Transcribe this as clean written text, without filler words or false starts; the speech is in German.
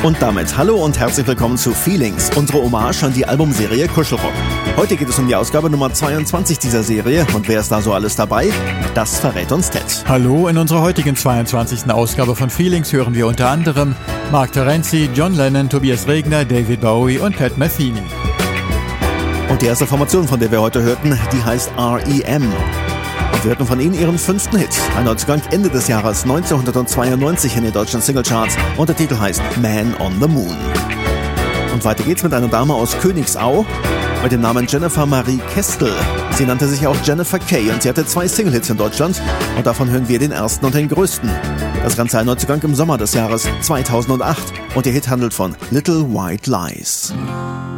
Und damit hallo und herzlich willkommen zu Feelings, unsere Hommage an die Albumserie Kuschelrock. Heute geht es um die Ausgabe Nummer 22 dieser Serie und wer ist da so alles dabei? Das verrät uns Ted. Hallo, in unserer heutigen 22. Ausgabe von Feelings hören wir unter anderem Mark Terenzi, John Lennon, Tobias Regner, David Bowie und Pat Metheny. Und die erste Formation, von der wir heute hörten, die heißt R.E.M. Und wir hörten von ihnen ihren 5. Hit, ein Neuzugang Ende des Jahres 1992 in den deutschen Singlecharts und der Titel heißt Man on the Moon. Und weiter geht's mit einer Dame aus Königsau mit dem Namen Jennifer Marie Kestel. Sie nannte sich auch Jennifer Kay und sie hatte 2 Single-Hits in Deutschland und davon hören wir den ersten und den größten. Das Ganze ein Neuzugang im Sommer des Jahres 2008 und der Hit handelt von Little White Lies.